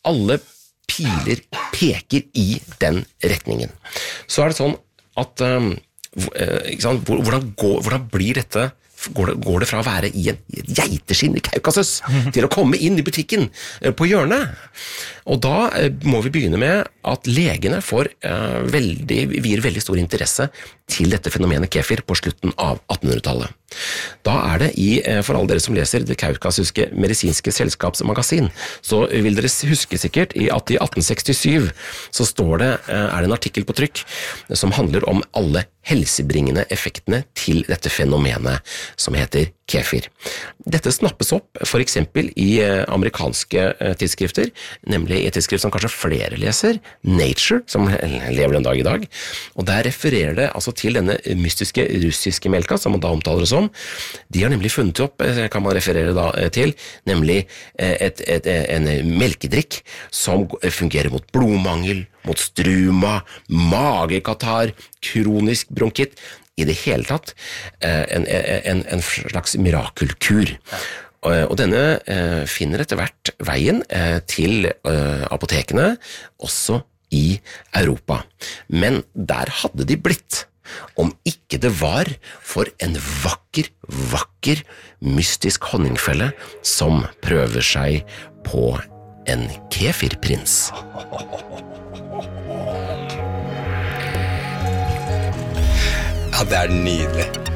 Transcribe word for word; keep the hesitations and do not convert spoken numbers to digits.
alle piler peker i den retningen. Så er det sånn at um, ikke sant, hvordan, går, hvordan blir dette Går det, går det fra å være i en geiteskinn i Kaukasus til å komme inn i butikken på hjørnet. Og da må vi begynne med at legene får uh, veldig, vier veldig stor interesse til dette fenomenet kefir på slutten av attenhundretallet. Da er det i, for alle dere som leser det kaukasuske medisinske selskapsmagasin, så vil dere huske sikkert at i atten sekstisju så står det, er det en artikkel på trykk som handler om alle helsebringende effektene til dette fenomenet som heter kefir. Dette snappes opp for eksempel i amerikanske tidsskrifter, nemlig i tidsskrift som kanskje flere leser, Nature, som lever den dag i dag, og der refererer det altså til denne mystiske russiske melka, som man da omtaler det som. De har nemlig funnet opp, kan man referere da til, nemlig et, et, en melkedrikk som fungerer mot blodmangel, mot struma, magekatarr, kronisk bronkitt, i det hele tatt en, en, en slags mirakelkur. Og denne finner etter hvert veien til apotekene, også i Europa. Men der hadde de blitt, om ikke det var for en vakker, vakker, mystisk honningfelle som prøver seg på en kefirprins. Ja, det er nydelig.